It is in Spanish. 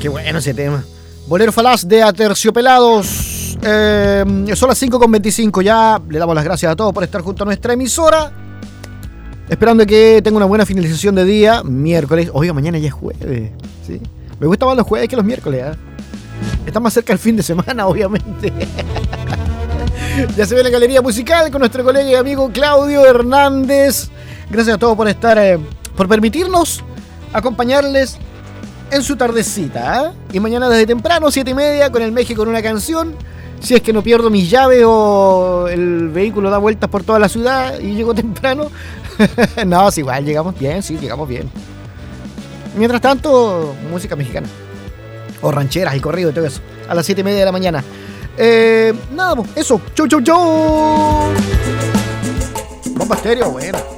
Qué bueno ese tema. Bolero Falaz de Aterciopelados. Son las 5:25. Ya le damos las gracias a todos por estar junto a nuestra emisora. Esperando que tenga una buena finalización de día. Miércoles. Oiga, mañana ya es jueves. ¿Sí? Me gusta más los jueves que los miércoles. Está más cerca el fin de semana, obviamente. Ya se ve la galería musical con nuestro colega y amigo Claudio Hernández. Gracias a todos por estar, por permitirnos acompañarles en su tardecita. Y mañana desde temprano, 7:30, con el México en una canción. Si es que no pierdo mis llaves o el vehículo da vueltas por toda la ciudad y llego temprano. No, es igual, llegamos bien, sí, llegamos bien. Mientras tanto, música mexicana. O rancheras y corrido y todo eso. A las 7:30 de la mañana. Nada, eso. Chau, chau, chau. Bomba Estéreo, bueno.